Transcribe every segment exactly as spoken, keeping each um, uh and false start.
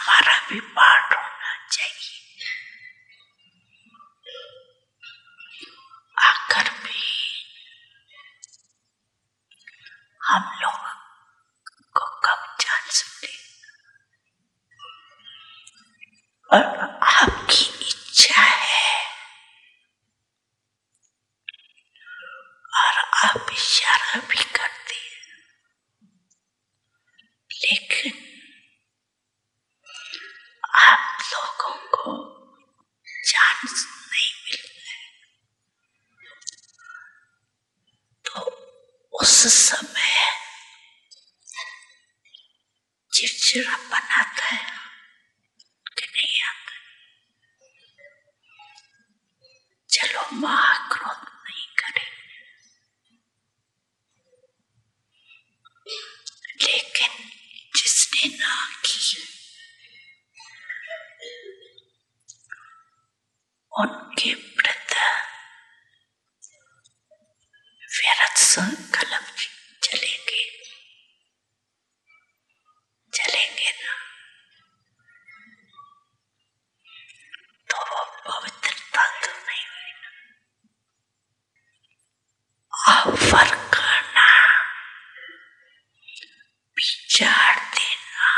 हमारा भी पार्ट होना चाहिए। आकर भी हम लोग को कब जान सकते, और आपकी इच्छा है और आप इशारा भी करते हैं, लेकिन आप लोगों को चांस नहीं मिलता है। तो उस समय चिड़चिड़ापन आता है कि नहीं आता। चलो महाक्रोध नहीं करेंगे, लेकिन जिसने ना की उनके प्रति व्यर्थ संकल्प चलेंगे चलेंगे ना, तो वो पवित्रता तो नहीं हुई ना। ऑफर करना, विचार देना,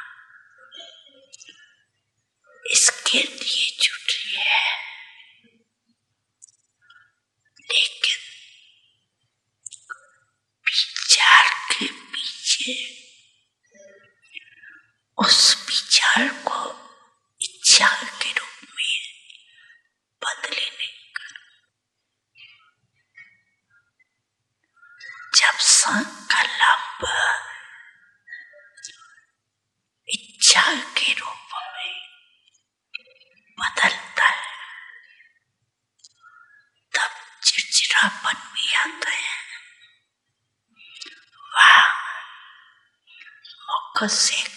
इसके लिए छुट्टी है, लेकिन विचार के पीछे उस विचार को इच्छा के रूप में बदले नहीं कर। जब संकल्प इच्छा के रूप में बदलता है, तब चिड़चिड़ापन भी आता है। वाह, मुख से